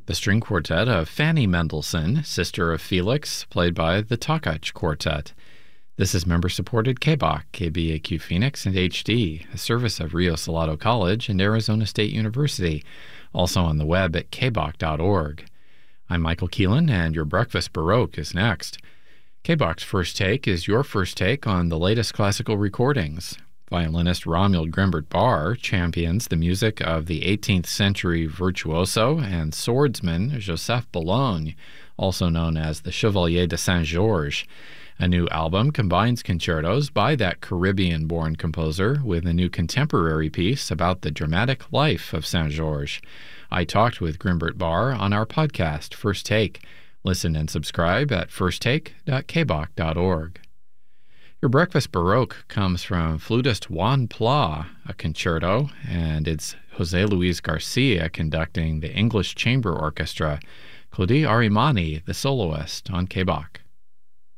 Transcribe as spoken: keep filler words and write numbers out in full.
The string quartet of Fanny Mendelssohn, sister of Felix, played by the Takacs Quartet. This is member-supported K B O C, K B A Q Phoenix, and H D, a service of Rio Salado College and Arizona State University, also on the web at k b o c dot org. I'm Michael Keelan, and your Breakfast Baroque is next. K B O C's First Take is your first take on the latest classical recordings. Violinist Romuald Grimbert Barr champions the music of the eighteenth century virtuoso and swordsman Joseph Bologne, also known as the Chevalier de Saint-Georges. A new album combines concertos by that Caribbean-born composer with a new contemporary piece about the dramatic life of Saint-Georges. I talked with Grimbert Barr on our podcast, First Take. Listen and subscribe at first take dot k b o c dot org. Your Breakfast Baroque comes from flutist Juan Pla, a concerto, and it's Jose Luis Garcia conducting the English Chamber Orchestra, Claudie Arimani, the soloist, on K B O C.